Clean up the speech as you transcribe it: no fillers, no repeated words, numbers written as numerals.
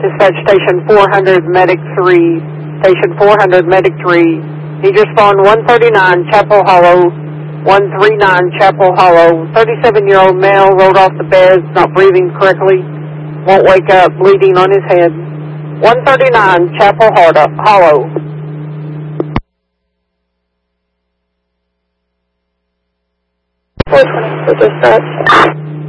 Dispatch Station 400, Medic 3. Station 400, Medic 3. Need your spawn 139, Chapel Hollow. 139, Chapel Hollow. 37-year-old male rolled off the bed, not breathing correctly. Won't wake up, bleeding on his head. 139, Chapel Hollow. For dispatch.